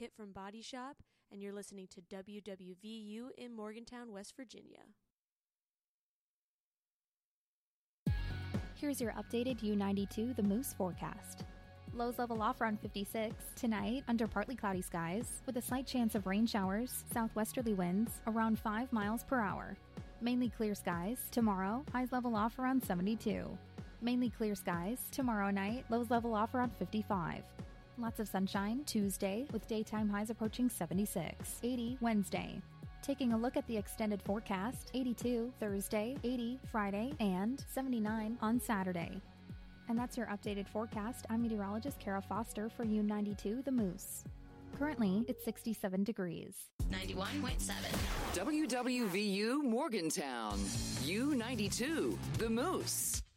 Kit from Body Shop, and you're listening to WWVU in Morgantown, West Virginia. Here's your updated U92 The Moose forecast. Lows level off around 56. Tonight, under partly cloudy skies, with a slight chance of rain showers, southwesterly winds around 5 miles per hour. Mainly clear skies. Tomorrow, highs level off around 72. Mainly clear skies. Tomorrow night, lows level off around 55. Lots of sunshine Tuesday, with daytime highs approaching 76. 80 Wednesday. Taking a look at the extended forecast, 82 Thursday, 80 Friday, and 79 on Saturday. And that's your updated forecast. I'm meteorologist Kara Foster for U92 The Moose. Currently, it's 67 degrees. 91.7. WWVU Morgantown. U92 The Moose.